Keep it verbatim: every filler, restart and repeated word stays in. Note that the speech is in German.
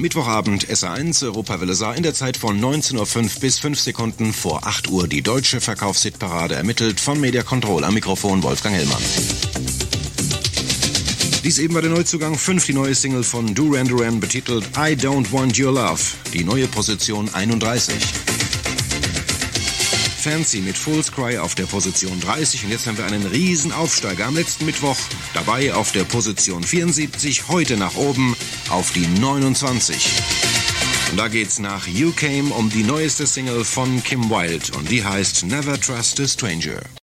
Mittwochabend S A eins Europawelle Saar in der Zeit von neunzehn Uhr fünf bis fünf Sekunden vor acht Uhr. Die deutsche Verkaufshitparade ermittelt von Media Control. Am Mikrofon Wolfgang Hellmann. Dies eben war der Neuzugang fünf, die neue Single von Duran Duran, betitelt I Don't Want Your Love. Die neue Position einunddreißig. Fancy mit Fool's Cry auf der Position dreißig. Und jetzt haben wir einen riesen Aufsteiger am letzten Mittwoch. Dabei auf der Position vierundsiebzig, heute nach oben auf die neunundzwanzig. Und da geht's nach You Came um die neueste Single von Kim Wilde. Und die heißt Never Trust a Stranger.